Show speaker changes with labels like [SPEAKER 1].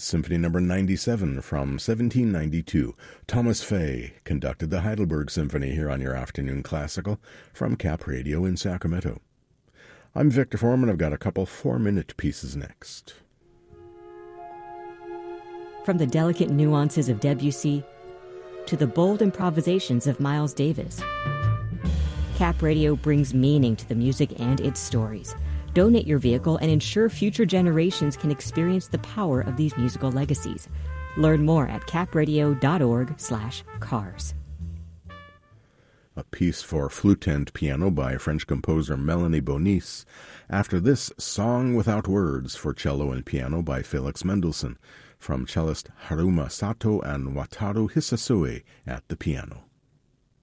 [SPEAKER 1] Symphony No. 97 from 1792. Thomas Fay conducted the Heidelberg Symphony here on your Afternoon Classical from Cap Radio in Sacramento. I'm Victor Foreman. I've got a couple 4-minute pieces next.
[SPEAKER 2] From the delicate nuances of Debussy to the bold improvisations of Miles Davis, Cap Radio brings meaning to the music and its stories. Donate your vehicle and ensure future generations can experience the power of these musical legacies. Learn more at capradio.org/cars.
[SPEAKER 1] A piece for flute and piano by French composer Melanie Bonis. After this, Song Without Words for cello and piano by Felix Mendelssohn, from cellist Haruma Sato and Wataru Hisasue at the piano.